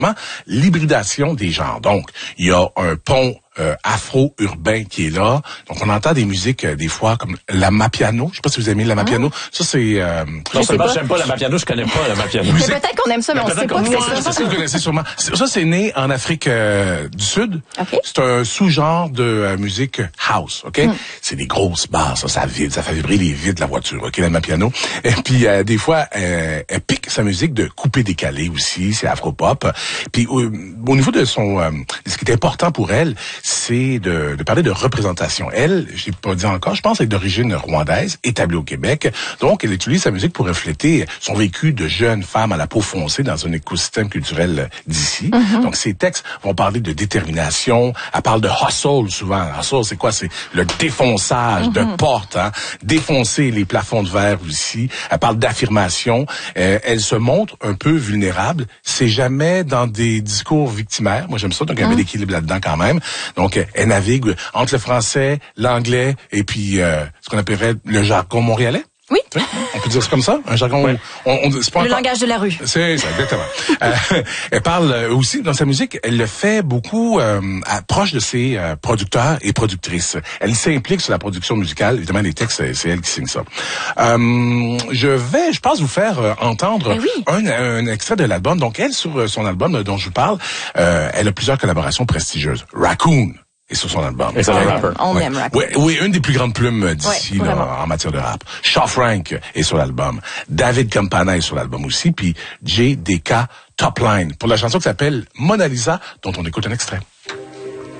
l'hybridation des genres. Donc, il y a un pont afro-urbain qui est là. Donc, on entend des musiques, des fois, comme l'amapiano. Je sais pas si vous aimez l'amapiano. Ça, c'est... non seulement j'aime pas l'amapiano, je connais pas l'amapiano. Mais peut-être qu'on aime ça, mais on sait pas que c'est ça. C'est ça que vous connaissez sûrement. Ça, c'est né en Afrique du Sud. Okay. C'est un sous-genre de musique house, OK? C'est des grosses basses, ça vibre, ça fait vibrer les vitres de la voiture, OK, l'amapiano. Et puis, des fois, elle pique sa musique de coupé-décalé aussi, c'est afro-pop. Puis, au niveau de son... ce qui est important pour elle, c'est de parler de représentation. Elle, j'ai pas dit encore, je pense, elle est d'origine rwandaise, établie au Québec. Donc, elle utilise sa musique pour refléter son vécu de jeune femme à la peau foncée dans un écosystème culturel d'ici. Donc, ses textes vont parler de détermination. Elle parle de hustle souvent. Hustle, c'est quoi? C'est le défonçage de portes, hein? Défoncer les plafonds de verre aussi. Elle parle d'affirmation. Elle se montre un peu vulnérable. C'est jamais dans des discours victimaires. Moi, j'aime ça. Donc, il y avait l'équilibre là-dedans quand même. Donc, elle navigue entre le français, l'anglais et puis ce qu'on appellerait le jargon montréalais. Oui. On peut dire ça comme ça, un jargon. Oui. C'est pas le encore... langage de la rue. C'est ça, exactement. Elle parle aussi dans sa musique, elle le fait beaucoup proche de ses producteurs et productrices. Elle s'implique sur la production musicale. Évidemment, les textes, c'est elle qui signe ça. Je pense vous faire entendre un extrait de l'album. Donc, elle, sur son album dont je vous parle, elle a plusieurs collaborations prestigieuses. Raccoon est sur son album. Et c'est un rappeur. On aime rap. Oui, une des plus grandes plumes d'ici en matière de rap. Shaw Frank est sur l'album. David Campana est sur l'album aussi. Puis JDK Top Line pour la chanson qui s'appelle Mona Lisa, dont on écoute un extrait.